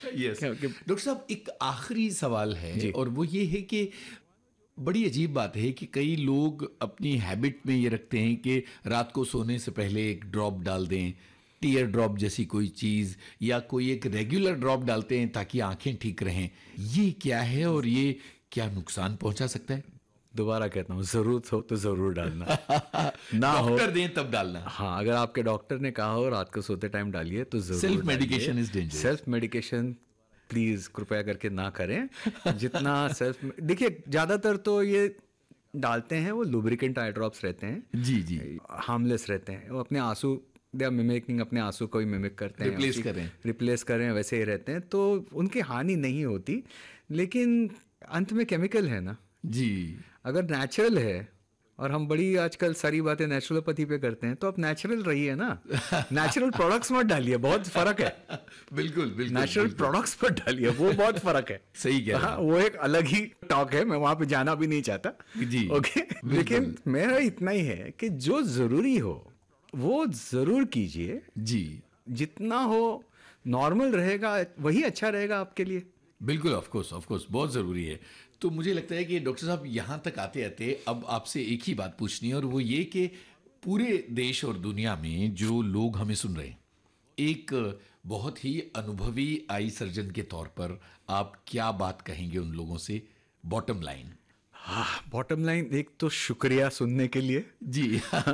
Yes doctor साहब, एक आखिरी सवाल है जी। और वो ये है कि बड़ी अजीब बात है कि कई लोग अपनी हैबिट में ये रखते हैं कि रात को सोने से पहले एक ड्रॉप डाल दें, टीयर ड्रॉप जैसी कोई चीज़, या कोई एक रेगुलर ड्रॉप डालते हैं ताकि आंखें ठीक रहें। ये क्या है और ये क्या नुकसान पहुंचा सकता है? दोबारा कहता हूँ, जरूरत हो तो जरूर डालना, ना हो डॉक्टर दें तब डालना। हाँ, अगर आपके डॉक्टर ने कहा हो रात को सोते टाइम डालिए तो जरूर self medication is dangerous. Self medication please कृपया करके ना करें। जितना सेल्फ, देखिए ज्यादातर तो ये डालते हैं वो लुब्रिकेंट आई ड्रॉप्स रहते हैं, जी जी, हार्मलेस रहते हैं, वो अपने आंसू, दे आर मिमिकिंग, अपने आंसू को ही मिमिक करते हैं, रिप्लेस करें वैसे ही रहते हैं, तो उनकी हानि नहीं होती। लेकिन अंत में केमिकल है ना जी। अगर नेचुरल है, और हम बड़ी आजकल सारी बातें नेचुरोपैथी पे करते हैं, तो आप नेचुरल रहिए ना। नेचुरल प्रोडक्ट्स मत डालिए, बहुत फर्क है। बिल्कुल बिल्कुल, नेचुरल प्रोडक्ट्स पर डालिए, वो बहुत फर्क है। सही कह रहे हैं। हाँ, वो एक अलग ही टॉक है, मैं वहां पे जाना भी नहीं चाहता जी, ओके। लेकिन मेरा इतना ही है कि जो जरूरी हो वो जरूर कीजिए जी। जितना हो नॉर्मल रहेगा वही अच्छा रहेगा आपके लिए। बिल्कुल, ऑफ कोर्स बहुत ज़रूरी है। तो मुझे लगता है कि डॉक्टर साहब यहाँ तक आते आते अब आपसे एक ही बात पूछनी है, और वो ये कि पूरे देश और दुनिया में जो लोग हमें सुन रहे हैं, एक बहुत ही अनुभवी आई सर्जन के तौर पर आप क्या बात कहेंगे उन लोगों से? Bottom line. हाँ, बॉटम लाइन, एक तो शुक्रिया सुनने के लिए जी।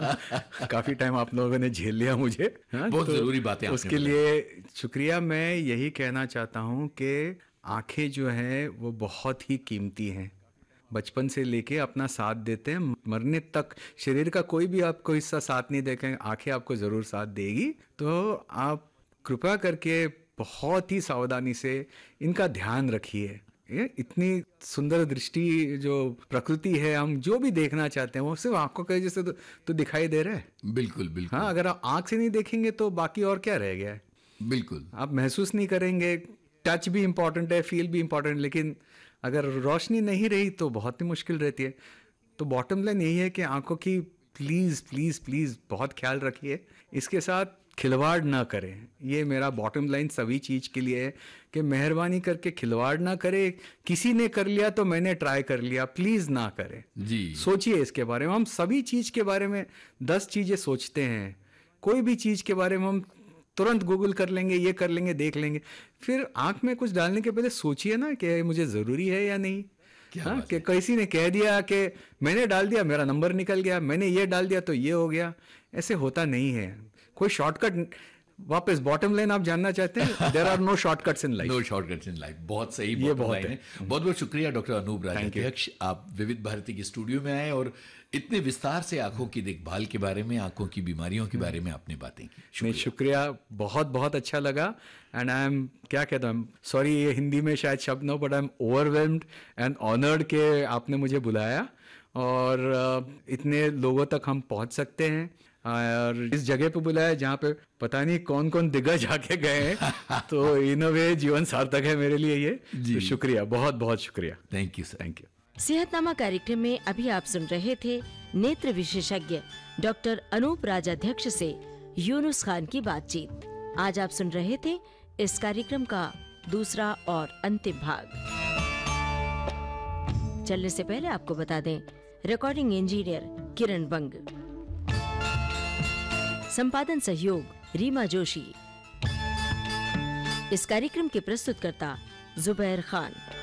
काफी टाइम आप लोगों ने झेल लिया मुझे। हाँ, बहुत तो जरूरी बात है, उसके लिए शुक्रिया। मैं यही कहना चाहता हूँ कि आंखें जो हैं वो बहुत ही कीमती हैं, बचपन से लेके अपना साथ देते हैं मरने तक। शरीर का कोई भी आपको हिस्सा साथ नहीं देखें, आंखें आपको ज़रूर साथ देगी। तो आप कृपया करके बहुत ही सावधानी से इनका ध्यान रखिए। ये इतनी सुंदर दृष्टि जो प्रकृति है, हम जो भी देखना चाहते हैं वो सिर्फ आंखों के वजह से तो दिखाई दे रहा है। बिल्कुल बिल्कुल। हाँ, अगर आप आंख से नहीं देखेंगे तो बाकी और क्या रह गया है? बिल्कुल, आप महसूस नहीं करेंगे। टच भी इम्पॉर्टेंट है, फील भी इम्पॉर्टेंट, लेकिन अगर रोशनी नहीं रही तो बहुत ही मुश्किल रहती है। तो बॉटम लाइन यही है कि आंखों की प्लीज़ प्लीज़ प्लीज़ बहुत ख्याल रखिए, इसके साथ खिलवाड़ ना करें। ये मेरा बॉटम लाइन सभी चीज़ के लिए है कि मेहरबानी करके खिलवाड़ ना करें। किसी ने कर लिया तो मैंने ट्राई कर लिया, प्लीज़ ना करें जी। सोचिए इसके बारे में। हम सभी चीज़ के बारे में 10 चीज़ें सोचते हैं, कोई भी चीज़ के बारे में हम तुरंत गूगल कर लेंगे, ये कर लेंगे, देख लेंगे। फिर आंख में कुछ डालने के पहले सोचिए ना कि मुझे ज़रूरी है या नहीं। हाँ, कि किसी ने कह दिया कि मैंने डाल दिया मेरा नंबर निकल गया, मैंने ये डाल दिया तो ये हो गया, ऐसे होता नहीं है। कोई शॉर्टकट, वापस बॉटम लाइन आप जानना चाहते हैं, there are no shortcuts in life. No shortcuts in life, बहुत सही ये बॉटम लाइन है। बहुत बहुत शुक्रिया डॉक्टर अनूप राजाध्यक्ष, आप विविध भारती के स्टूडियो में आए और इतने विस्तार से आंखों की देखभाल के बारे में, आंखों की बीमारियों के बारे में आपने बातें की। शुक्रिया, बहुत बहुत अच्छा लगा। एंड आई एम, क्या कहता हूँ, सॉरी ये हिंदी में शायद शब्द ना हो, but I am overwhelmed and honoured के आपने मुझे बुलाया और इतने लोगों तक हम पहुँच सकते हैं, और इस जगह पे बुलाया जहाँ पे पता नहीं कौन कौन दिग्गज आके गए हैं। तो इन अ वे जीवन सार्थक है मेरे लिए ये। तो शुक्रिया, बहुत बहुत शुक्रिया। Thank you sir. Thank you. सेहतनामा कार्यक्रम में अभी आप सुन रहे थे नेत्र विशेषज्ञ डॉक्टर अनूप राजाध्यक्ष से यूनुस खान की बातचीत। आज आप सुन रहे थे इस कार्यक्रम का दूसरा और अंतिम भाग। चलने से पहले आपको बता दें, रिकॉर्डिंग इंजीनियर किरण बंग, संपादन सहयोग रीमा जोशी। इस कार्यक्रम के प्रस्तुतकर्ता जुबैर खान।